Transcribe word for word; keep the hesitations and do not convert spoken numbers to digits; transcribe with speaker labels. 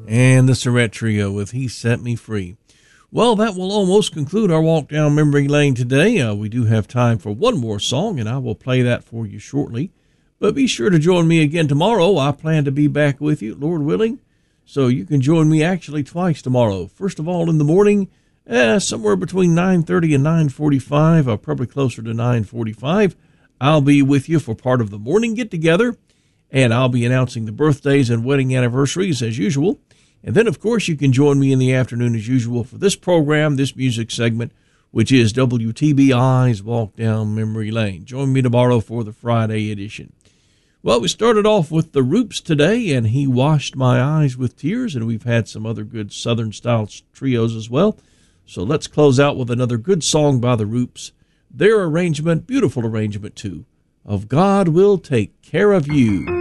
Speaker 1: And the Surrett Trio with He Set Me Free. Well, that will almost conclude our walk down memory lane today. Uh, we do have time for one more song, and I will play that for you shortly. But be sure to join me again tomorrow. I plan to be back with you, Lord willing. So you can join me actually twice tomorrow. First of all, in the morning, eh, somewhere between nine thirty and nine forty-five, or probably closer to nine forty-five. I'll be with you for part of the morning get-together, and I'll be announcing the birthdays and wedding anniversaries as usual. And then, of course, you can join me in the afternoon as usual for this program, this music segment, which is W T B I's Walk Down Memory Lane. Join me tomorrow for the Friday edition. Well, we started off with the Roops today, and He Washed My Eyes with Tears, and we've had some other good Southern-style trios as well. So let's close out with another good song by the Roops. Their arrangement, beautiful arrangement too, of God Will Take Care of You.